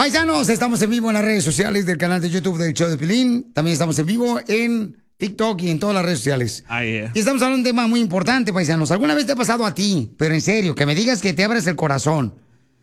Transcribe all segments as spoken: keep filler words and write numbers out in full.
Paisanos, estamos en vivo en las redes sociales del canal de YouTube del Show de Piolín. También estamos en vivo en TikTok y en todas las redes sociales. Ah, yeah. Y estamos hablando de un tema muy importante, paisanos. ¿Alguna vez te ha pasado a ti? Pero en serio, que me digas que te abres el corazón.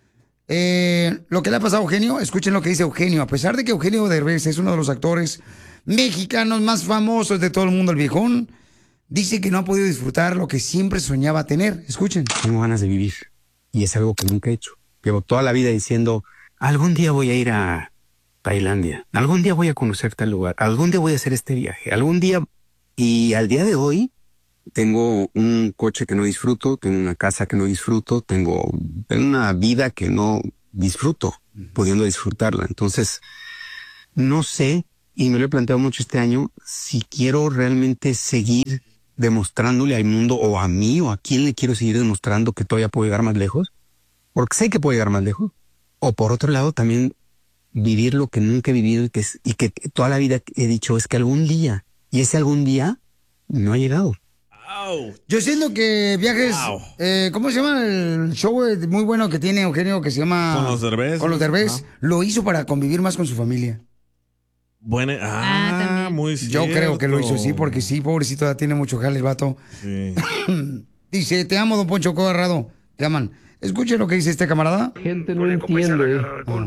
Eh, lo que le ha pasado a Eugenio, escuchen lo que dice Eugenio. A pesar de que Eugenio Derbez es uno de los actores mexicanos más famosos de todo el mundo, el viejón, dice que no ha podido disfrutar lo que siempre soñaba tener. Escuchen. Tengo ganas de vivir y es algo que nunca he hecho. Llevo toda la vida diciendo, algún día voy a ir a Tailandia, algún día voy a conocer tal lugar, algún día voy a hacer este viaje, algún día... Y al día de hoy tengo un coche que no disfruto, tengo una casa que no disfruto, tengo, tengo una vida que no disfruto, pudiendo disfrutarla. Entonces, no sé, y me lo he planteado mucho este año, si quiero realmente seguir demostrándole al mundo o a mí o a quién le quiero seguir demostrando que todavía puedo llegar más lejos, porque sé que puedo llegar más lejos. O por otro lado también vivir lo que nunca he vivido y que, y que toda la vida he dicho es que algún día, y ese algún día no ha llegado. Wow. Yo siento que viajes, Wow. eh, ¿cómo se llama el show muy bueno que tiene Eugenio que se llama? Con los Derbez. Con los Derbez. Ajá. Lo hizo para convivir más con su familia. Buena. Ah, ah muy Yo cierto. creo que lo hizo sí, porque sí, pobrecito, ya tiene mucho jale el vato. Sí. Dice, te amo, don Poncho Corrado. Te aman. Escuche lo que dice este camarada. Gente no entiende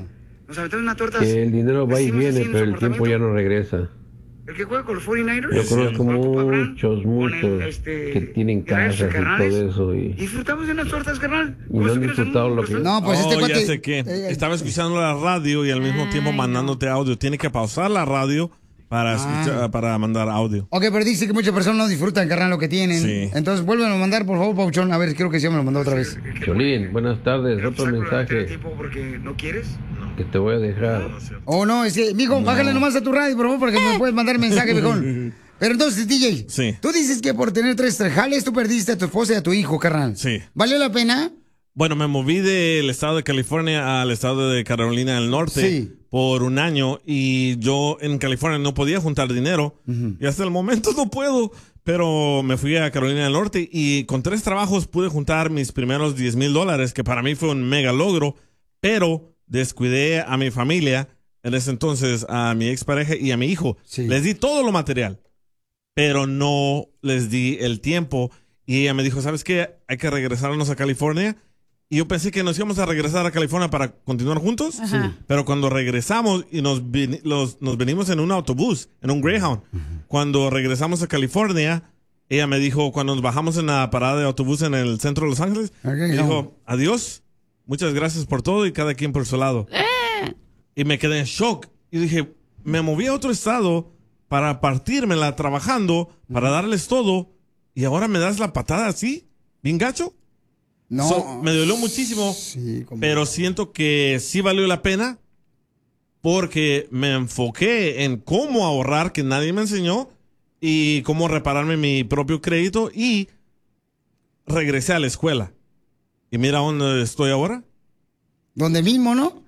que el dinero va y viene, pero el tiempo ya no regresa. El que juega con los cuarenta y nueve ers. Yo conozco muchos, muchos el, este, que tienen casas y todo eso. Y, disfrutamos de unas tortas, carnal. y no han disfrutado lo que... No, pues oh, este cuate... ya sé qué. Eh, Estaba escuchando la radio y al mismo tiempo mandándote audio. Tiene que pausar la radio para, escuchar, Ah. para mandar audio. Ok, pero dice que muchas personas no disfrutan, carnal, lo que tienen. Sí. Entonces, vuelven a mandar, por favor, Pauchón. A ver, creo que sí me lo mandó otra vez. Cholín, buenas tardes. Otro mensaje porque no quieres. que te voy a dejar. Oh, no, es que, mijo, No. bájale nomás a tu radio, por favor, porque me puedes mandar mensaje, viejón. Pero entonces, D J, Sí. tú dices que por tener tres jales tú perdiste a tu esposa y a tu hijo, carnal. Sí. ¿Valió la pena? Bueno, me moví del estado de California al estado de Carolina del Norte Sí. por un año y yo en California no podía juntar dinero y hasta el momento no puedo, pero me fui a Carolina del Norte y con tres trabajos pude juntar mis primeros diez mil dólares, que para mí fue un mega logro, pero descuidé a mi familia en ese entonces, a mi expareja y a mi hijo. Sí. Les di todo lo material, pero no les di el tiempo y ella me dijo, ¿sabes qué? Hay que regresarnos a California. Y yo pensé que nos íbamos a regresar a California para continuar juntos. Sí. Pero cuando regresamos y nos, vin- los- nos venimos en un autobús, en un Greyhound, cuando regresamos a California, ella me dijo, cuando nos bajamos en la parada de autobús en el centro de Los Ángeles, Ok, me no. dijo, adiós, muchas gracias por todo y cada quien por su lado. Y me quedé en shock. Y dije, me moví a otro estado para partírmela trabajando, para darles todo, y ahora me das la patada así, bien gacho. No. So, me dolió muchísimo, Sí, como- pero siento que sí valió la pena porque me enfoqué en cómo ahorrar, que nadie me enseñó, y cómo repararme mi propio crédito, y regresé a la escuela. Y mira dónde estoy ahora. ¿Donde mismo, no?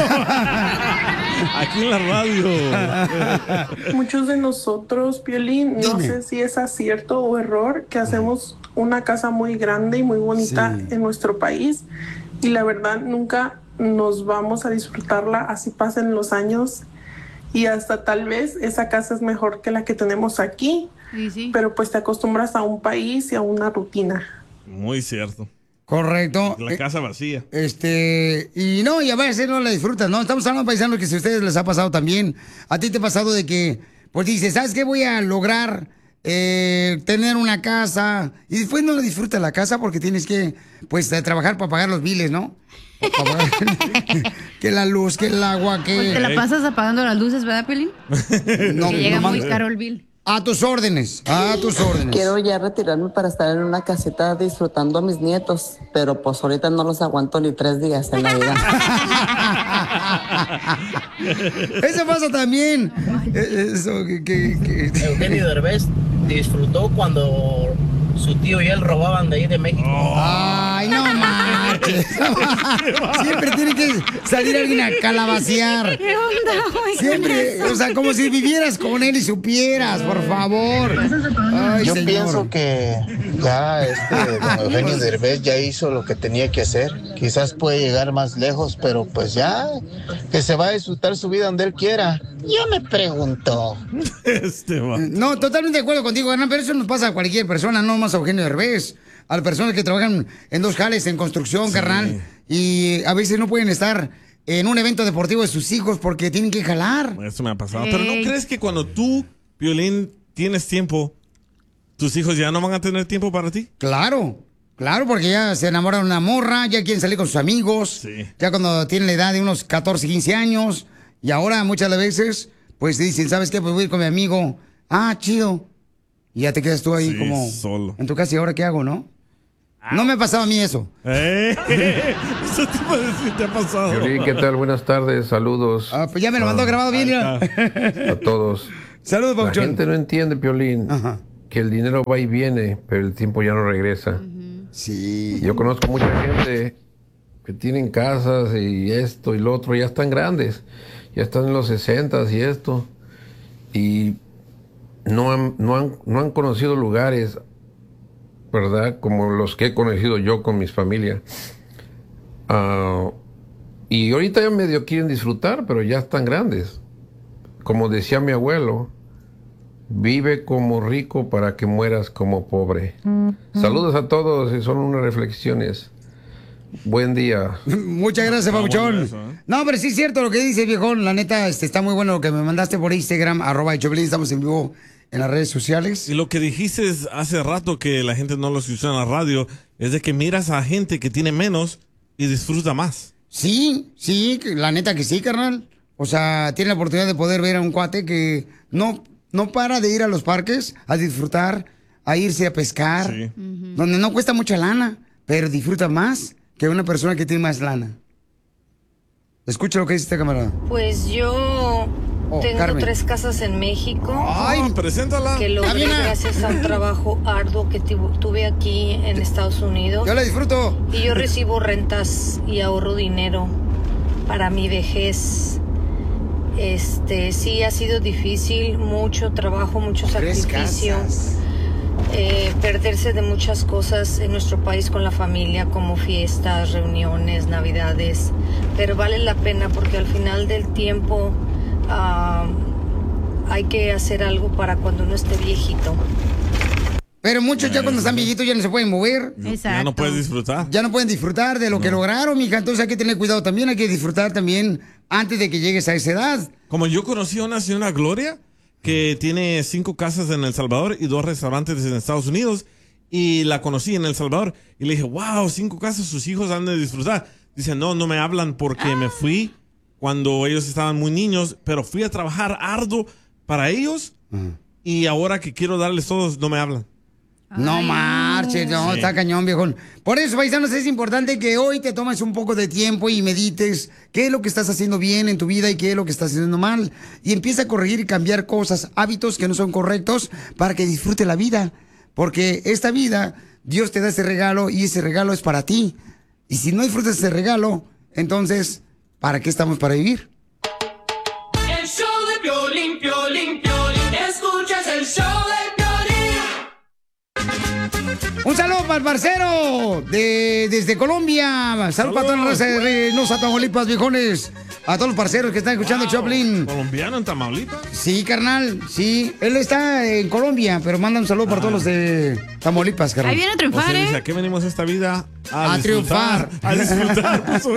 Aquí en la radio. Muchos de nosotros, Piolín, no Dime. sé si es acierto o error, que hacemos una casa muy grande y muy bonita Sí. en nuestro país y la verdad nunca nos vamos a disfrutarla, así pasen los años y hasta tal vez esa casa es mejor que la que tenemos aquí, Sí, sí. pero pues te acostumbras a un país y a una rutina. Muy cierto. Correcto. La Eh, casa vacía. Este, y no, y a veces no la disfrutas, ¿no? Estamos hablando, paisanos, que si a ustedes les ha pasado también, a ti te ha pasado de que, pues dices, ¿sabes qué? Voy a lograr eh, tener una casa, y después no disfrutas la casa porque tienes que, pues, eh, trabajar para pagar los biles, ¿no? Para pagar- que la luz, que el agua, que... Pues te la pasas apagando las luces, ¿verdad, Pelín? No, que llega nomás- muy caro el bill. A tus órdenes, a tus órdenes. Quiero ya retirarme para estar en una caseta disfrutando a mis nietos, pero pues ahorita no los aguanto ni tres días en Navidad. Eso pasa también. Eh, Eso, que, que- que- Eugenio Derbez disfrutó cuando su tío y él robaban de ahí de México. Ay, no marches. Siempre tiene que salir alguien a calabacear. ¿Qué onda, güey? Siempre, o sea, como si vivieras con él y supieras, por favor. Ay, Yo señor. pienso que ya este don Eugenio Derbez ya hizo lo que tenía que hacer. Quizás puede llegar más lejos, pero pues ya que se va a disfrutar su vida donde él quiera. Yo me pregunto. Este va. No, totalmente de acuerdo contigo, Hernán, pero eso nos pasa a cualquier persona, no más a Eugenio Derbez. A las personas que trabajan en dos jales, en construcción, sí. carnal, y a veces no pueden estar en un evento deportivo de sus hijos porque tienen que jalar. Eso me ha pasado. Hey. Pero ¿no crees que cuando tú, Piolín, tienes tiempo, tus hijos ya no van a tener tiempo para ti? Claro, claro, porque ya se enamoran de una morra, ya quieren salir con sus amigos, sí. ya cuando tienen la edad de unos catorce, quince años, y ahora muchas veces, pues dicen, ¿sabes qué? Pues voy a ir con mi amigo. Ah, chido. Y ya te quedas tú ahí sí, como solo. En tu casa, ¿y ahora qué hago, no? No me ha pasado a mí eso. Eh, eso te, decir, te ha pasado. Piolín, ¿qué tal? Buenas tardes, saludos. Ah, pues ya me lo mandó ah, grabado bien. A todos. Saludos, Pauchón. La gente no entiende, Piolín, Ajá. que el dinero va y viene, pero el tiempo ya no regresa. Uh-huh. Sí. Yo conozco mucha gente que tienen casas y esto y lo otro, ya están grandes, ya están en los sesentas y esto, y no han, no han, no han conocido lugares, ¿verdad? Como los que he conocido yo con mis familias. Uh, y ahorita ya medio quieren disfrutar, pero ya están grandes. Como decía mi abuelo, vive como rico para que mueras como pobre. Mm-hmm. Saludos a todos y son unas reflexiones. Buen día. Muchas gracias, Pabuchón. ¿eh? No, pero sí es cierto lo que dice, viejón. La neta, este, está muy bueno lo que me mandaste por Instagram, arroba el Choplin. Estamos en vivo en las redes sociales. Y lo que dijiste hace rato que la gente no lo escucha en la radio es de que miras a gente que tiene menos y disfruta más. Sí, sí, la neta que sí, carnal. O sea, tiene la oportunidad de poder ver a un cuate que no, no para de ir a los parques a disfrutar, a irse a pescar, sí. uh-huh. donde no cuesta mucha lana, pero disfruta más que una persona que tiene más lana. Escucha lo que dice esta camarada. Pues yo... Oh, Tengo Carmen. tres casas en México. Ay, preséntala. Que logré gracias a un trabajo arduo que tuve aquí en Estados Unidos. Yo la disfruto. Y yo recibo rentas y ahorro dinero para mi vejez. Este, sí ha sido difícil, mucho trabajo, mucho sacrificio. Eh, perderse de muchas cosas en nuestro país con la familia, como fiestas, reuniones, navidades. Pero vale la pena porque al final del tiempo... Uh, hay que hacer algo para cuando uno esté viejito. Pero muchos ya cuando están viejitos ya no se pueden mover. Exacto. Ya no puedes disfrutar. Ya no pueden disfrutar de lo no. que lograron, mija. Entonces hay que tener cuidado también. Hay que disfrutar también antes de que llegues a esa edad. Como yo conocí a una señora Gloria que tiene cinco casas en El Salvador y dos restaurantes en Estados Unidos. Y la conocí en El Salvador. Y le dije, wow, cinco casas, sus hijos han de disfrutar. Dice, no, no me hablan porque ah. me fui cuando ellos estaban muy niños, pero fui a trabajar arduo para ellos uh-huh. y ahora que quiero darles todos, no me hablan. No marches, no, sí. Está cañón, viejón. Por eso, paisanos, es importante que hoy te tomes un poco de tiempo y medites qué es lo que estás haciendo bien en tu vida y qué es lo que estás haciendo mal. Y empieza a corregir y cambiar cosas, hábitos que no son correctos para que disfrute la vida. Porque esta vida, Dios te da ese regalo y ese regalo es para ti. Y si no disfrutas ese regalo, entonces... ¿para qué estamos para vivir? El show de Piolín, Piolín, Piolín. Escuchas el show de Piolín. Un saludo para el parcero de, desde Colombia. Saludos para toda la raza de Reynosa, Tamaulipas, viejones. A todos los parceros que están escuchando wow. Choplin. ¿Colombiano en Tamaulipas? Sí, carnal, sí. Él está en Colombia, pero manda un saludo ah. para todos los de Tamaulipas, carnal. Ahí viene a triunfar, o sea, ¿eh? dice, ¿a qué venimos esta vida? A, a triunfar. A disfrutar. Pues,